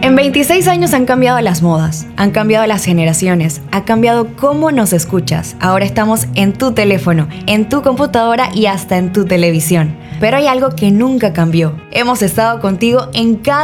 En 26 años han cambiado las modas, han cambiado las generaciones, ha cambiado cómo nos escuchas. Ahora estamos en tu teléfono, en tu computadora y hasta en tu televisión. Pero hay algo que nunca cambió. Hemos estado contigo en cada